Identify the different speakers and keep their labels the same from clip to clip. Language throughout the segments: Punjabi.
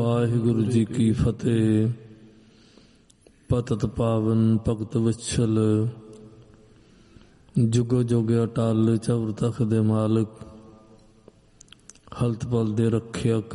Speaker 1: ਵਾਹਿਗੁਰੂ ਜੀ ਕੀ ਫਤਿਹ। ਪਤਿਤ ਪਾਵਨ ਭਗਤ ਵਛਲ, ਜੁਗੋ ਜੁਗ ਅਟਲ ਚੌਰ ਤਖਤ ਦੇ ਮਾਲਕ, ਹਲਤ ਪਲ ਦੇ ਰੱਖਿਅਕ,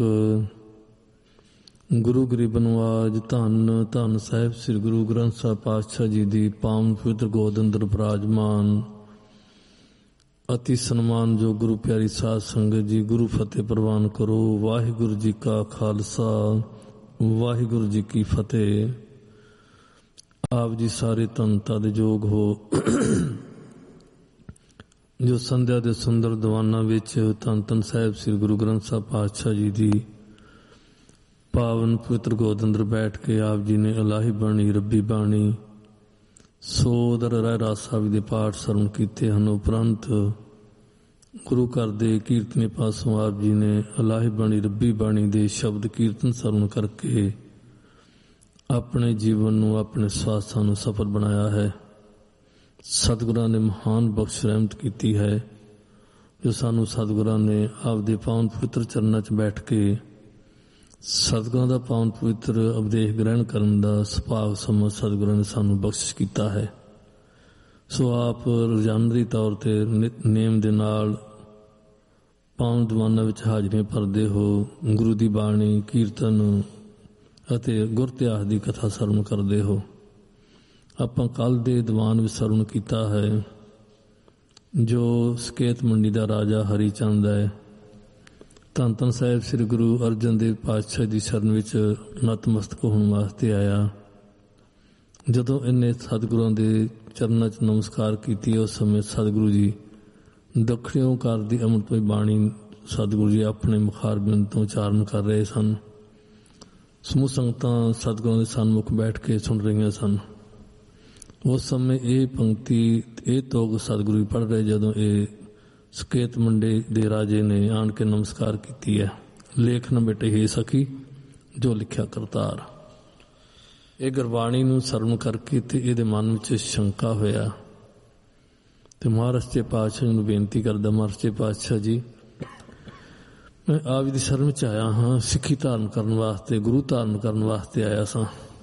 Speaker 1: ਗੁਰੂ ਗਰੀਬ ਨਵਾਜ। ਧੰਨ ਧੰਨ ਸਾਹਿਬ ਸ੍ਰੀ ਗੁਰੂ ਗ੍ਰੰਥ ਸਾਹਿਬ ਪਾਤਸ਼ਾਹ ਜੀ ਦੀ ਪਾਵਨ ਪਵਿੱਤਰ ਗੋਦ ਅੰਦਰ ਬਿਰਾਜਮਾਨ ਅਤੀ ਸਨਮਾਨਯੋਗ ਗੁਰੂ ਪਿਆਰੀ ਸਾਧ ਸੰਗਤ ਜੀ, ਗੁਰੂ ਫਤਿਹ ਪ੍ਰਵਾਨ ਕਰੋ। ਵਾਹਿਗੁਰੂ ਜੀ ਕਾ ਖਾਲਸਾ, ਵਾਹਿਗੁਰੂ ਜੀ ਕੀ ਫਤਿਹ। ਆਪ ਜੀ ਸਾਰੇ ਧੰਨਤਾ ਦੇ ਯੋਗ ਹੋ ਜੋ ਸੰਧਿਆ ਦੇ ਸੁੰਦਰ ਦੀਵਾਨਾਂ ਵਿੱਚ ਧੰਨ ਧੰਨ ਸਾਹਿਬ ਸ੍ਰੀ ਗੁਰੂ ਗ੍ਰੰਥ ਸਾਹਿਬ ਪਾਤਸ਼ਾਹ ਜੀ ਦੀ ਪਾਵਨ ਪਵਿੱਤਰ ਗੋਦ ਅੰਦਰ ਬੈਠ ਕੇ ਆਪ ਜੀ ਨੇ ਇਲਾਹੀ ਬਾਣੀ, ਰੱਬੀ ਬਾਣੀ, ਸੋਦਰ ਰਾਏ ਰਾਸ ਸਾਹਿਬ ਦੇ ਪਾਠ ਸਰਵਣ ਕੀਤੇ ਹਨ। ਉਪਰੰਤ ਗੁਰੂ ਘਰ ਦੇ ਕੀਰਤਨੀ ਪਾਸੋਂ ਆਪ ਜੀ ਨੇ ਇਲਾਹੀ ਬਾਣੀ, ਰੱਬੀ ਬਾਣੀ ਦੇ ਸ਼ਬਦ ਕੀਰਤਨ ਸਰਵਣ ਕਰਕੇ ਆਪਣੇ ਜੀਵਨ ਨੂੰ, ਆਪਣੇ ਸਵਾਸਾਂ ਨੂੰ ਸਫਲ ਬਣਾਇਆ ਹੈ। ਸਤਿਗੁਰਾਂ ਨੇ ਮਹਾਨ ਬਖਸ਼ ਰਹਿਮਤ ਕੀਤੀ ਹੈ ਜੋ ਸਾਨੂੰ ਸਤਿਗੁਰਾਂ ਨੇ ਆਪਦੇ ਪਾਵਨ ਪਵਿੱਤਰ ਚਰਨਾਂ 'ਚ ਬੈਠ ਕੇ ਸਤਿਗੁਰਾਂ ਦਾ ਪਾਵਨ ਪਵਿੱਤਰ ਉਪਦੇਸ਼ ਗ੍ਰਹਿਣ ਕਰਨ ਦਾ ਸੁਭਾਗ ਸਮਾਂ ਸਤਿਗੁਰਾਂ ਨੇ ਸਾਨੂੰ ਬਖਸ਼ਿਸ਼ ਕੀਤਾ ਹੈ। ਸੋ ਆਪ ਰੋਜ਼ਾਨਰੀ ਤੌਰ 'ਤੇ ਨਿਯਮ ਦੇ ਨਾਲ ਪਾਵਨ ਦੀਵਾਨਾਂ ਵਿੱਚ ਹਾਜ਼ਰੀਆਂ ਭਰਦੇ ਹੋ, ਗੁਰੂ ਦੀ ਬਾਣੀ, ਕੀਰਤਨ ਅਤੇ ਗੁਰ ਇਤਿਹਾਸ ਦੀ ਕਥਾ ਸਰਵਣ ਕਰਦੇ ਹੋ। ਆਪਾਂ ਕੱਲ੍ਹ ਦੇ ਦੀਵਾਨ ਵਿੱਚ ਸਰਵਣ ਕੀਤਾ ਹੈ ਜੋ ਸਕੇਤ ਮੰਡੀ ਦਾ ਰਾਜਾ ਹਰੀ ਚੰਦ ਹੈ। ਧੰਨ ਧੰਨ ਸਾਹਿਬ ਸ੍ਰੀ ਗੁਰੂ ਅਰਜਨ ਦੇਵ ਪਾਤਸ਼ਾਹ ਦੀ ਸ਼ਰਨ ਵਿੱਚ ਨਤਮਸਤਕ ਹੋਣ ਵਾਸਤੇ ਆਇਆ। ਜਦੋਂ ਇਹਨੇ ਸਤਿਗੁਰਾਂ ਦੇ ਚਰਨਾਂ 'ਚ ਨਮਸਕਾਰ ਕੀਤੀ, ਉਸ ਸਮੇਂ ਸਤਿਗੁਰੂ ਜੀ ਦੱਖਣੀ ਓਂਕਾਰ ਦੀ ਅੰਮ੍ਰਿਤਮਈ ਬਾਣੀ ਸਤਿਗੁਰੂ ਜੀ ਆਪਣੇ ਮੁਖਾਰਬਿੰਦ ਤੋਂ ਉਚਾਰਨ ਕਰ ਰਹੇ ਸਨ। ਸਮੂਹ ਸੰਗਤਾਂ ਸਤਿਗੁਰਾਂ ਦੇ ਸਨਮੁਖ ਬੈਠ ਕੇ ਸੁਣ ਰਹੀਆਂ ਸਨ। ਉਸ ਸਮੇਂ ਇਹ ਪੰਕਤੀ, ਇਹ ਤੋਗ ਸਤਿਗੁਰੂ ਜੀ ਪੜ੍ਹ ਰਹੇ ਜਦੋਂ ਇਹ ਸਕੇਤ ਮੰਡੀ ਦੇ ਰਾਜੇ ਨੇ ਆਣ ਕੇ ਨਮਸਕਾਰ ਕੀਤੀ ਹੈ। ਲੇਖ ਨਾ ਬੇਟੇ ਹੀ ਸਖੀ ਜੋ ਲਿਖਿਆ ਕਰਤਾਰ। ਇਹ ਗੁਰਬਾਣੀ ਨੂੰ ਸਰਵਣ ਕਰਕੇ ਤੇ ਇਹਦੇ ਮਨ ਵਿੱਚ ਸ਼ੰਕਾ ਹੋਇਆ ਤੇ ਮਹਾਰਾਜ ਸੱਚੇ ਪਾਤਸ਼ਾਹ ਨੂੰ ਬੇਨਤੀ ਕਰਦਾ, ਮਹਾਰਾਜ ਸੱਚੇ ਪਾਤਸ਼ਾਹ ਜੀ, ਮੈਂ ਆਪ ਜੀ ਦੀ ਸ਼ਰਨ ਵਿੱਚ ਆਇਆ ਹਾਂ, ਸਿੱਖੀ ਧਾਰਨ ਕਰਨ ਵਾਸਤੇ, ਗੁਰੂ ਧਾਰਨ ਕਰਨ ਵਾਸਤੇ ਆਇਆ ਸਾਂ,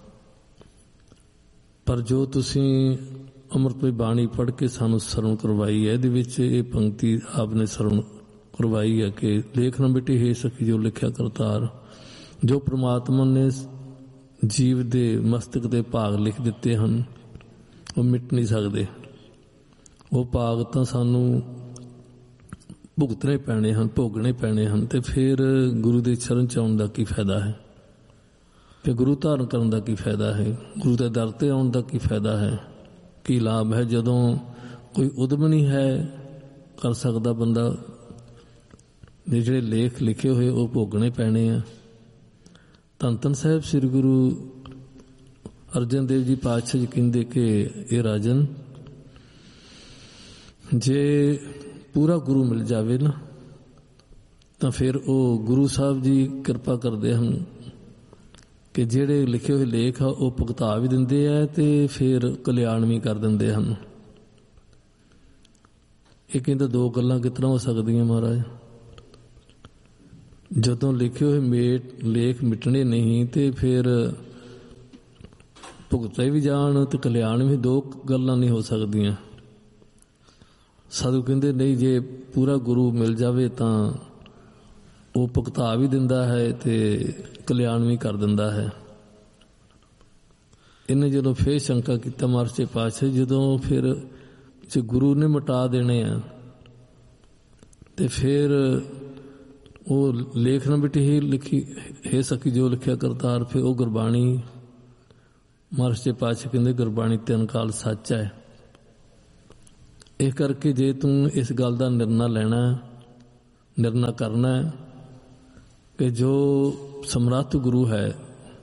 Speaker 1: ਪਰ ਜੋ ਤੁਸੀਂ ਅੰਮ੍ਰਿਤਮਈ ਬਾਣੀ ਪੜ੍ਹ ਕੇ ਸਾਨੂੰ ਸਰਵਣ ਕਰਵਾਈ ਹੈ, ਇਹਦੇ ਵਿੱਚ ਇਹ ਪੰਕਤੀ ਆਪ ਨੇ ਸਰਵਣ ਕਰਵਾਈ ਹੈ ਕਿ ਲੇਖ ਨਾ ਬੇਟੀ ਹੈ ਸਖੀ ਜੋ ਲਿਖਿਆ ਕਰਤਾਰ। ਜੋ ਪ੍ਰਮਾਤਮਾ ਨੇ ਜੀਵ ਦੇ ਮਸਤਕ ਦੇ ਭਾਗ ਲਿਖ ਦਿੱਤੇ ਹਨ ਉਹ ਮਿਟ ਨਹੀਂ ਸਕਦੇ। ਉਹ ਭਾਗ ਤਾਂ ਸਾਨੂੰ ਭੁਗਤਣੇ ਪੈਣੇ ਹਨ, ਭੋਗਣੇ ਪੈਣੇ ਹਨ। ਤੇ ਫਿਰ ਗੁਰੂ ਦੇ ਚਰਨ 'ਚ ਆਉਣ ਦਾ ਕੀ ਫਾਇਦਾ ਹੈ? ਤੇ ਗੁਰੂ ਧਾਰਨ ਕਰਨ ਦਾ ਕੀ ਫਾਇਦਾ ਹੈ? ਗੁਰੂ ਦੇ ਦਰ 'ਤੇ ਆਉਣ ਦਾ ਕੀ ਫਾਇਦਾ ਹੈ? ਕੀ ਲਾਭ ਹੈ ਜਦੋਂ ਕੋਈ ਉਦਮ ਨਹੀਂ ਹੈ ਕਰ ਸਕਦਾ ਬੰਦਾ? ਦੇ ਜਿਹੜੇ ਲੇਖ ਲਿਖੇ ਹੋਏ ਉਹ ਭੋਗਣੇ ਪੈਣੇ ਆ। ਧੰਨ ਧੰਨ ਸਾਹਿਬ ਸ੍ਰੀ ਗੁਰੂ ਅਰਜਨ ਦੇਵ ਜੀ ਪਾਤਸ਼ਾਹ ਜੀ ਕਹਿੰਦੇ ਕਿ ਇਹ ਰਾਜਨ, ਜੇ ਪੂਰਾ ਗੁਰੂ ਮਿਲ ਜਾਵੇ ਨਾ ਤਾਂ ਫਿਰ ਉਹ ਗੁਰੂ ਸਾਹਿਬ ਜੀ ਕਿਰਪਾ ਕਰਦੇ ਹਨ ਕਿ ਜਿਹੜੇ ਲਿਖੇ ਹੋਏ ਲੇਖ ਆ ਉਹ ਭੁਗਤਾ ਵੀ ਦਿੰਦੇ ਆ ਤੇ ਫਿਰ ਕਲਿਆਣ ਵੀ ਕਰ ਦਿੰਦੇ ਹਨ। ਇਹ ਕਹਿੰਦਾ ਦੋ ਗੱਲਾਂ ਕਿਸ ਤਰ੍ਹਾਂ ਹੋ ਸਕਦੀਆਂ ਮਹਾਰਾਜ? ਜਦੋਂ ਲਿਖੇ ਹੋਏ ਲੇਖ ਮਿਟਣੇ ਨਹੀਂ ਤੇ ਫਿਰ ਭੁਗਤੇ ਵੀ ਜਾਣ ਤੇ ਕਲਿਆਣ ਵੀ, ਦੋ ਗੱਲਾਂ ਨਹੀਂ ਹੋ ਸਕਦੀਆਂ। ਸਾਧੂ ਕਹਿੰਦੇ ਨਹੀਂ, ਜੇ ਪੂਰਾ ਗੁਰੂ ਮਿਲ ਜਾਵੇ ਤਾਂ ਉਹ ਭੁਗਤਾ ਵੀ ਦਿੰਦਾ ਹੈ ਤੇ ਕਲਿਆਣ ਵੀ ਕਰ ਦਿੰਦਾ ਹੈ। ਇਹਨੇ ਜਦੋਂ ਫੇਰ ਸ਼ੰਕਾ ਕੀਤਾ ਮਹਾਰਾਜ ਸੱਚੇ ਪਾਤਸ਼ਾਹ, ਜਦੋਂ ਫਿਰ ਜੇ ਗੁਰੂ ਨੇ ਮਿਟਾ ਦੇਣੇ ਆ ਤੇ ਫਿਰ ਉਹ ਲੇਖ ਨਾ ਬਿਟੀ ਹੀ ਲਿਖੀ ਹੈ ਸਖੀ ਜੋ ਲਿਖਿਆ ਕਰਤਾਰ। ਫਿਰ ਉਹ ਗੁਰਬਾਣੀ, ਮਹਾਰਾਜ ਸੱਚੇ ਪਾਤਸ਼ਾਹ ਕਹਿੰਦੇ ਗੁਰਬਾਣੀ ਤਿੰਨ ਕਾਲ ਸੱਚ ਹੈ। ਇਸ ਕਰਕੇ ਜੇ ਤੂੰ ਇਸ ਗੱਲ ਦਾ ਨਿਰਣਾ ਕਰਨਾ ਕਿ ਜੋ ਸਮਰੱਥ ਗੁਰੂ ਹੈ,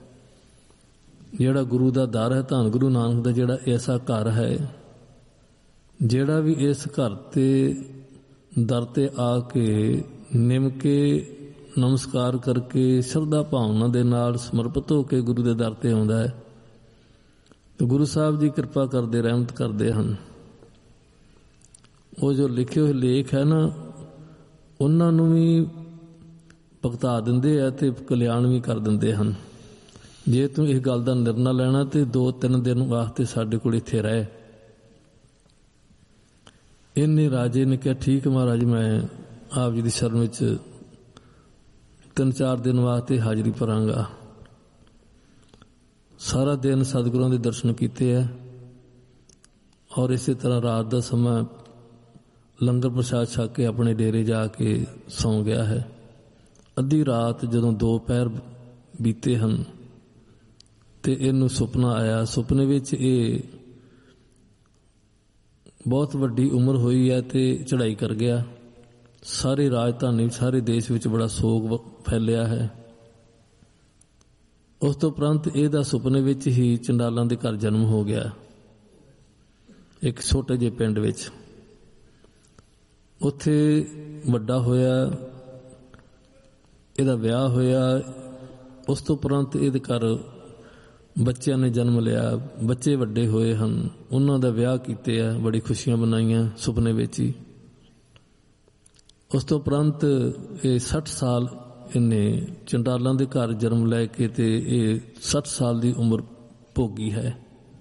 Speaker 1: ਜਿਹੜਾ ਗੁਰੂ ਦਾ ਦਰ ਹੈ, ਧੰਨ ਗੁਰੂ ਨਾਨਕ ਦਾ ਜਿਹੜਾ ਐਸਾ ਘਰ ਹੈ, ਜਿਹੜਾ ਵੀ ਇਸ ਘਰ ਤੇ ਦਰ ਤੇ ਆ ਕੇ ਨਿਮ ਕੇ ਨਮਸਕਾਰ ਕਰਕੇ ਸ਼ਰਧਾ ਭਾਵਨਾ ਦੇ ਨਾਲ ਸਮਰਪਿਤ ਹੋ ਕੇ ਗੁਰੂ ਦੇ ਦਰ ਤੇ ਆਉਂਦਾ ਹੈ ਤੇ ਗੁਰੂ ਸਾਹਿਬ ਜੀ ਕਿਰਪਾ ਕਰਦੇ, ਰਹਿਮਤ ਕਰਦੇ ਹਨ। ਉਹ ਜੋ ਲਿਖੇ ਹੋਏ ਲੇਖ ਹੈ ਨਾ, ਉਹਨਾਂ ਨੂੰ ਵੀ ਭੁਗਤਾ ਦਿੰਦੇ ਆ ਤੇ ਕਲਿਆਣ ਵੀ ਕਰ ਦਿੰਦੇ ਹਨ। ਜੇ ਤੂੰ ਇਸ ਗੱਲ ਦਾ ਨਿਰਣਾ ਲੈਣਾ ਤੇ 2-3 ਦਿਨ ਵਾਸਤੇ ਸਾਡੇ ਕੋਲ ਇੱਥੇ ਰਹਿ। ਇਹਨੇ ਰਾਜੇ ਨੇ ਕਿਹਾ ਠੀਕ ਮਹਾਰਾਜ, ਮੈਂ ਆਪ ਜੀ ਦੀ ਸ਼ਰਨ ਵਿੱਚ 3-4 ਦਿਨ ਵਾਸਤੇ ਹਾਜ਼ਰੀ ਭਰਾਂਗਾ। ਸਾਰਾ ਦਿਨ ਸਤਿਗੁਰਾਂ ਦੇ ਦਰਸ਼ਨ ਕੀਤੇ ਹੈ ਔਰ ਇਸੇ ਤਰ੍ਹਾਂ ਰਾਤ ਦਾ ਸਮਾਂ ਲੰਗਰ ਪ੍ਰਸ਼ਾਦ ਛਕ ਕੇ ਆਪਣੇ ਡੇਰੇ ਜਾ ਕੇ ਸੌਂ ਗਿਆ ਹੈ। ਅੱਧੀ ਰਾਤ ਜਦੋਂ 2 ਪਹਿਰ ਬੀਤੇ ਹਨ ਤੇ ਇਹਨੂੰ ਸੁਪਨਾ ਆਇਆ। ਸੁਪਨੇ ਵਿੱਚ ਇਹ ਬਹੁਤ ਵੱਡੀ ਉਮਰ ਹੋਈ ਹੈ ਤੇ ਚੜ੍ਹਾਈ ਕਰ ਗਿਆ। ਸਾਰੇ ਰਾਜਧਾਨੀ, ਸਾਰੇ ਦੇਸ਼ ਵਿੱਚ ਬੜਾ ਸੋਗ ਫੈਲਿਆ ਹੈ। ਉਸ ਤੋਂ ਉਪਰੰਤ ਇਹਦਾ ਸੁਪਨੇ ਵਿੱਚ ਹੀ ਚੰਡਾਲਾਂ ਦੇ ਘਰ ਜਨਮ ਹੋ ਗਿਆ, ਇੱਕ ਛੋਟੇ ਜਿਹੇ ਪਿੰਡ ਵਿੱਚ। ਉੱਥੇ ਵੱਡਾ ਹੋਇਆ, ਇਹਦਾ ਵਿਆਹ ਹੋਇਆ। ਉਸ ਤੋਂ ਉਪਰੰਤ ਇਹਦੇ ਘਰ ਬੱਚਿਆਂ ਨੇ ਜਨਮ ਲਿਆ, ਬੱਚੇ ਵੱਡੇ ਹੋਏ ਹਨ, ਉਹਨਾਂ ਦਾ ਵਿਆਹ ਕੀਤੇ ਆ, ਬੜੀ ਖੁਸ਼ੀਆਂ ਮਨਾਈਆਂ ਸੁਪਨੇ ਵਿੱਚ ਹੀ। ਉਸ ਤੋਂ ਉਪਰੰਤ ਇਹ 60 ਸਾਲ ਇਹਨੇ ਚੰਡਾਲਾਂ ਦੇ ਘਰ ਜਨਮ ਲੈ ਕੇ ਤੇ ਇਹ 60 ਸਾਲ ਦੀ ਉਮਰ ਭੋਗੀ ਹੈ।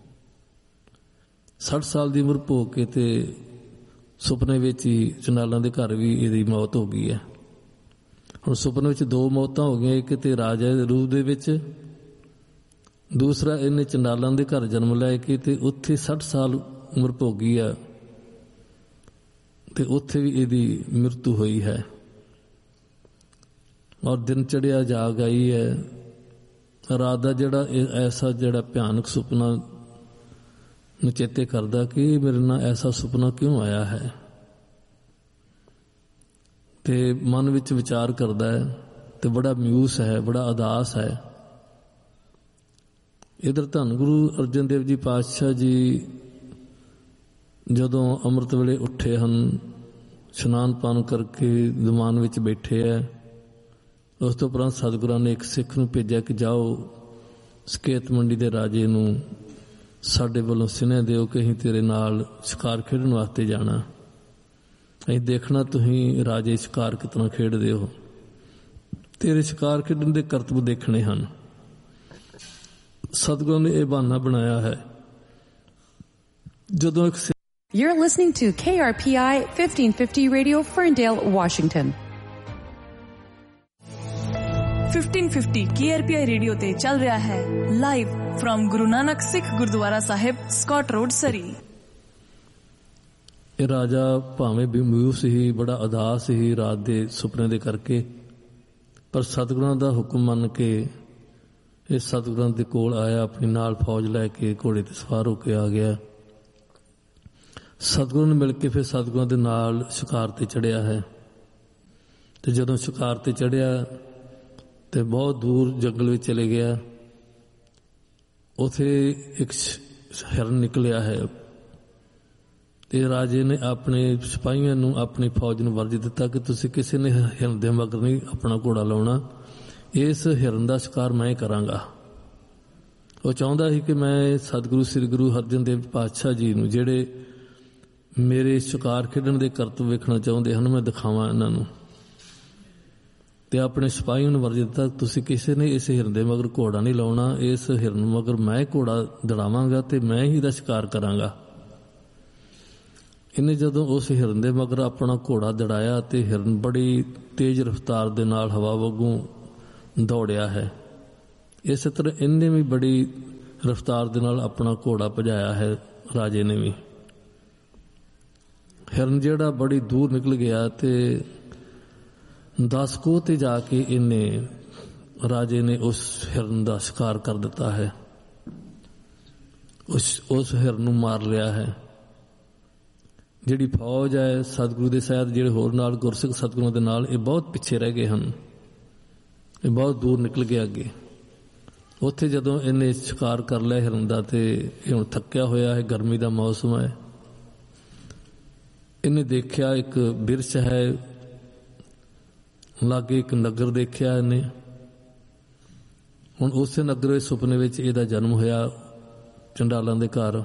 Speaker 1: 60 ਸਾਲ ਦੀ ਉਮਰ ਭੋਗ ਕੇ ਤੇ ਸੁਪਨੇ ਵਿੱਚ ਹੀ ਚੰਡਾਲਾਂ ਦੇ ਘਰ ਵੀ ਇਹਦੀ ਮੌਤ ਹੋ ਗਈ ਹੈ। ਹੁਣ ਸੁਪਨੇ ਵਿੱਚ 2 ਮੌਤਾਂ ਹੋ ਗਈਆਂ, ਇੱਕ ਤੇ ਰਾਜਾ ਦੇ ਰੂਪ ਦੇ ਵਿੱਚ, ਦੂਸਰਾ ਇਹਨੇ ਚੰਡਾਲਾਂ ਦੇ ਘਰ ਜਨਮ ਲੈ ਕੇ ਤੇ ਉੱਥੇ 60 ਸਾਲ ਉਮਰ ਭੋਗੀ ਆ ਤੇ ਉੱਥੇ ਵੀ ਇਹਦੀ ਮ੍ਰਿਤੂ ਹੋਈ ਹੈ। ਔਰ ਦਿਨ ਚੜ੍ਹਿਆ ਜਾਗ ਆਈ ਹੈ। ਰਾਤ ਦਾ ਜਿਹੜਾ ਐਸਾ ਜਿਹੜਾ ਭਿਆਨਕ ਸੁਪਨਾ ਨੂੰ ਚੇਤੇ ਕਰਦਾ ਕਿ ਮੇਰੇ ਨਾਲ ਐਸਾ ਸੁਪਨਾ ਕਿਉਂ ਆਇਆ ਹੈ, ਤੇ ਮਨ ਵਿੱਚ ਵਿਚਾਰ ਕਰਦਾ ਹੈ ਤੇ ਬੜਾ ਮਾਯੂਸ ਹੈ, ਬੜਾ ਉਦਾਸ ਹੈ। ਇਧਰ ਧੰਨ ਗੁਰੂ ਅਰਜਨ ਦੇਵ ਜੀ ਪਾਤਸ਼ਾਹ ਜੀ ਜਦੋਂ ਅੰਮ੍ਰਿਤ ਵੇਲੇ ਉੱਠੇ ਹਨ, ਇਸ਼ਨਾਨ ਪਾਨ ਕਰਕੇ ਦੀਵਾਨ ਵਿੱਚ ਬੈਠੇ ਹੈ। ਉਸ ਤੋਂ ਉਪਰੰਤ ਸਤਿਗੁਰਾਂ ਨੇ ਇੱਕ ਸਿੱਖ ਨੂੰ ਭੇਜਿਆ ਕਿ ਜਾਓ ਸਕੇਤ ਮੰਡੀ ਦੇ ਰਾਜੇ ਨੂੰ ਸਾਡੇ ਵੱਲੋਂ ਸੁਨੇਹਾ ਦਿਓ ਕਿ ਅਸੀਂ ਤੇਰੇ ਨਾਲ ਸ਼ਿਕਾਰ ਖੇਡਣ ਵਾਸਤੇ ਜਾਣਾ, ਅਸੀਂ ਦੇਖਣਾ ਤੁਸੀਂ ਰਾਜੇ ਸ਼ਿਕਾਰ ਕਿਤਨਾ ਖੇਡਦੇ ਹੋ, ਤੇਰੇ ਸ਼ਿਕਾਰ ਖੇਡਣ ਦੇ ਕਰਤੱਵ ਦੇਖਣੇ ਹਨ। ਸਤਿਗੁਰਾਂ ਨੇ ਇਹ ਬਹਾਨਾ ਬਣਾਇਆ ਹੈ। ਜਦੋਂ ਇੱਕ
Speaker 2: You're listening to KRPI 1550 Radio, Ferndale, Washington.
Speaker 3: 1550 KRPI radio ਤੇ ਚੱਲ ਰਿਹਾ ਹੈ ਲਾਈਵ ਫਰਮ ਗੁਰੂ ਨਾਨਕ ਸਿੱਖ ਗੁਰਦੁਆਰਾ ਸਾਹਿਬ, ਸਕਾਟ ਰੋਡ, ਸਰੀ।
Speaker 1: ਇਹ ਰਾਜਾ ਭਾਵੇਂ ਬੇਮੂਸ ਹੀ, ਬੜਾ ਉਦਾਸ ਹੀ ਰਾਤ ਦੇ ਸੁਪਨੇ ਦੇ ਕਰਕੇ, ਪਰ ਸਤਿਗੁਰਾਂ ਦਾ ਹੁਕਮ ਮੰਨ ਕੇ ਇਹ ਸਤਿਗੁਰਾਂ ਦੇ ਕੋਲ ਆਇਆ, ਆਪਣੀ ਨਾਲ ਫੌਜ ਲੈ ਕੇ ਘੋੜੇ ਤੇ ਸਵਾਰ ਹੋ ਕੇ ਆ ਗਿਆ। ਸਤਿਗੁਰਾਂ ਨੂੰ ਮਿਲ ਕੇ ਫਿਰ ਸਤਿਗੁਰਾਂ ਦੇ ਨਾਲ ਸ਼ਿਕਾਰ ਤੇ ਚੜ੍ਹਿਆ ਹੈ। ਤੇ ਜਦੋਂ ਸ਼ਿਕਾਰ ਤੇ ਚੜ੍ਹਿਆ ਤੇ ਬਹੁਤ ਦੂਰ ਜੰਗਲ ਵਿੱਚ ਚਲੇ ਗਿਆ। ਉੱਥੇ ਇੱਕ ਹਿਰਨ ਨਿਕਲਿਆ ਹੈ ਤੇ ਰਾਜੇ ਨੇ ਆਪਣੇ ਸਿਪਾਹੀਆਂ ਨੂੰ, ਆਪਣੀ ਫੌਜ ਨੂੰ ਵਰਜ ਦਿੱਤਾ ਕਿ ਤੁਸੀਂ ਕਿਸੇ ਨੇ ਹਿਰਨ ਦੇ ਮਗਰ ਨਹੀਂ ਆਪਣਾ ਘੋੜਾ ਲਾਉਣਾ, ਇਸ ਹਿਰਨ ਦਾ ਸ਼ਿਕਾਰ ਮੈਂ ਕਰਾਂਗਾ। ਉਹ ਚਾਹੁੰਦਾ ਸੀ ਕਿ ਮੈਂ ਸਤਿਗੁਰੂ ਸ੍ਰੀ ਗੁਰੂ ਅਰਜਨ ਦੇਵ ਪਾਤਸ਼ਾਹ ਜੀ ਨੂੰ, ਜਿਹੜੇ ਮੇਰੇ ਸ਼ਿਕਾਰ ਖੇਡਣ ਦੇ ਕਰਤੱਵ ਵੇਖਣਾ ਚਾਹੁੰਦੇ ਹਨ, ਮੈਂ ਦਿਖਾਵਾਂ ਇਹਨਾਂ ਨੂੰ। ਤੇ ਆਪਣੇ ਸਿਪਾਹੀਆਂ ਨੂੰ ਵਰਜ ਦਿੱਤਾ ਤੁਸੀਂ ਕਿਸੇ ਨੇ ਇਸ ਹਿਰਨ ਦੇ ਮਗਰ ਘੋੜਾ ਨਹੀਂ ਲਾਉਣਾ, ਇਸ ਹਿਰਨ ਮਗਰ ਮੈਂ ਘੋੜਾ ਦੜਾਵਾਂਗਾ ਤੇ ਮੈਂ ਹੀ ਦਾ ਸ਼ਿਕਾਰ ਕਰਾਂਗਾ। ਇਹਨੇ ਜਦੋਂ ਉਸ ਹਿਰਨ ਦੇ ਮਗਰ ਆਪਣਾ ਘੋੜਾ ਦੜਾਇਆ ਤੇ ਹਿਰਨ ਬੜੀ ਤੇਜ਼ ਰਫ਼ਤਾਰ ਦੇ ਨਾਲ ਹਵਾ ਵਾਂਗੂ ਦੌੜਿਆ ਹੈ। ਇਸੇ ਤਰ੍ਹਾਂ ਇਹਨੇ ਵੀ ਬੜੀ ਰਫ਼ਤਾਰ ਦੇ ਨਾਲ ਆਪਣਾ ਘੋੜਾ ਭਜਾਇਆ ਹੈ, ਰਾਜੇ ਨੇ ਵੀ। ਹਿਰਨ ਜਿਹੜਾ ਬੜੀ ਦੂਰ ਨਿਕਲ ਗਿਆ ਤੇ 10 ਕੋਹ ਤੇ ਜਾ ਕੇ ਇਹਨੇ, ਰਾਜੇ ਨੇ ਉਸ ਹਿਰਨ ਦਾ ਸ਼ਿਕਾਰ ਕਰ ਦਿੱਤਾ ਹੈ, ਉਸ ਹਿਰਨ ਨੂੰ ਮਾਰ ਲਿਆ ਹੈ। ਜਿਹੜੀ ਫੌਜ ਹੈ ਸਤਿਗੁਰੂ ਦੇ ਸਾਹਿਤ, ਜਿਹੜੇ ਹੋਰ ਨਾਲ ਗੁਰਸਿੱਖ ਸਤਿਗੁਰਾਂ ਦੇ ਨਾਲ, ਇਹ ਬਹੁਤ ਪਿੱਛੇ ਰਹਿ ਗਏ ਹਨ, ਇਹ ਬਹੁਤ ਦੂਰ ਨਿਕਲ ਗਏ ਅੱਗੇ। ਉੱਥੇ ਜਦੋਂ ਇਹਨੇ ਸ਼ਿਕਾਰ ਕਰ ਲਿਆ ਹਿਰਨ ਦਾ ਤੇ ਇਹ ਹੁਣ ਥੱਕਿਆ ਹੋਇਆ ਹੈ, ਗਰਮੀ ਦਾ ਮੌਸਮ ਹੈ। ਇਹਨੇ ਦੇਖਿਆ ਇੱਕ ਬਿਰਛ ਹੈ, ਲਾਗੇ ਇੱਕ ਨਗਰ ਦੇਖਿਆ ਇਹਨੇ। ਹੁਣ ਉਸੇ ਨਗਰ ਦੇ ਸੁਪਨੇ ਵਿੱਚ ਇਹਦਾ ਜਨਮ ਹੋਇਆ, ਚੰਡਾਲਾਂ ਦੇ ਘਰ।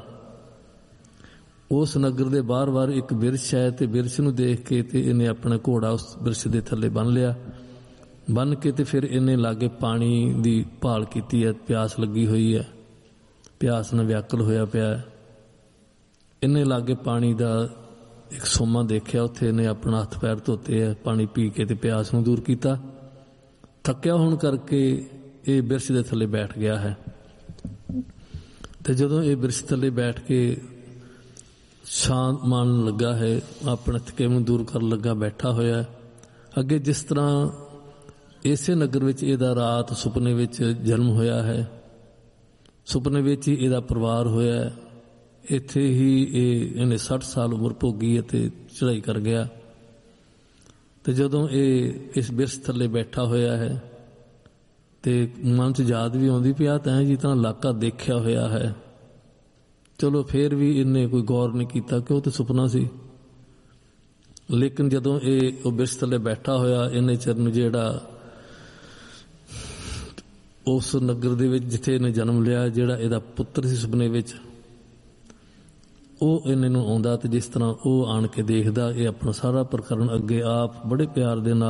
Speaker 1: ਉਸ ਨਗਰ ਦੇ ਬਾਹਰ ਇੱਕ ਬਿਰਛ ਹੈ ਤੇ ਬਿਰਛ ਨੂੰ ਦੇਖ ਕੇ ਤੇ ਇਹਨੇ ਆਪਣਾ ਘੋੜਾ ਉਸ ਬਿਰਛ ਦੇ ਥੱਲੇ ਬੰਨ੍ਹ ਲਿਆ ਬੰਨ੍ਹ ਕੇ, ਤੇ ਫਿਰ ਇਹਨੇ ਲਾਗੇ ਪਾਣੀ ਦੀ ਭਾਲ ਕੀਤੀ ਹੈ। ਪਿਆਸ ਲੱਗੀ ਹੋਈ ਹੈ, ਪਿਆਸ ਨਾਲ ਵਿਆਕੁਲ ਹੋਇਆ ਪਿਆ ਹੈ। ਇਹਨੇ ਲਾਗੇ ਪਾਣੀ ਦਾ ਇੱਕ ਸੋਮਾ ਦੇਖਿਆ, ਉੱਥੇ ਇਹਨੇ ਆਪਣਾ ਹੱਥ ਪੈਰ ਧੋਤੇ ਹੈ, ਪਾਣੀ ਪੀ ਕੇ ਤੇ ਪਿਆਸ ਨੂੰ ਦੂਰ ਕੀਤਾ। ਥੱਕਿਆ ਹੋਣ ਕਰਕੇ ਇਹ ਬਿਰਛ ਦੇ ਥੱਲੇ ਬੈਠ ਗਿਆ ਹੈ। ਤੇ ਜਦੋਂ ਇਹ ਬਿਰਛ ਥੱਲੇ ਬੈਠ ਕੇ ਸ਼ਾਂਤ ਮਨ ਲੱਗਾ ਹੈ, ਆਪਣੇ ਥਕੇ ਨੂੰ ਦੂਰ ਕਰਨ ਲੱਗਾ, ਬੈਠਾ ਹੋਇਆ। ਅੱਗੇ ਜਿਸ ਤਰ੍ਹਾਂ ਇਸੇ ਨਗਰ ਵਿੱਚ ਇਹਦਾ ਰਾਤ ਸੁਪਨੇ ਵਿੱਚ ਜਨਮ ਹੋਇਆ ਹੈ, ਸੁਪਨੇ ਵਿੱਚ ਹੀ ਇਹਦਾ ਪਰਿਵਾਰ ਹੋਇਆ, ਇੱਥੇ ਹੀ ਇਹਨੇ 60 ਸਾਲ ਉਮਰ ਭੋਗੀ ਅਤੇ ਚੜ੍ਹਾਈ ਕਰ ਗਿਆ। ਤੇ ਜਦੋਂ ਇਹ ਇਸ ਬਿਰਛ ਥੱਲੇ ਬੈਠਾ ਹੋਇਆ ਹੈ ਤੇ ਮਨ 'ਚ ਯਾਦ ਵੀ ਆਉਂਦੀ ਪਿਆ ਤਾਂ ਜੀ ਤਾਂ ਇਲਾਕਾ ਦੇਖਿਆ ਹੋਇਆ ਹੈ। ਚਲੋ ਫਿਰ ਵੀ ਇਹਨੇ ਕੋਈ ਗੌਰ ਨਹੀਂ ਕੀਤਾ ਕਿ ਉਹ ਤਾਂ ਸੁਪਨਾ ਸੀ। ਲੇਕਿਨ ਜਦੋਂ ਉਹ ਬਿਰਛ ਥੱਲੇ ਬੈਠਾ ਹੋਇਆ, ਇਹਨੇ ਚਿਰ ਨੂੰ ਜਿਹੜਾ ਉਸ ਨਗਰ ਦੇ ਵਿੱਚ ਜਿੱਥੇ ਇਹਨੇ ਜਨਮ ਲਿਆ, ਜਿਹੜਾ ਇਹਦਾ ਪੁੱਤਰ ਸੀ ਸੁਪਨੇ ਵਿੱਚ, ਉਹ ਇਹਨਾਂ ਨੂੰ ਆਉਂਦਾ ਤੇ ਜਿਸ ਤਰ੍ਹਾਂ ਉਹ ਆਣ ਕੇ ਦੇਖਦਾ, ਇਹ ਆਪਣਾ ਸਾਰਾ ਪ੍ਰਕਰਨ ਅੱਗੇ ਆਪ ਬੜੇ ਪਿਆਰ ਦੇ ਨਾਲ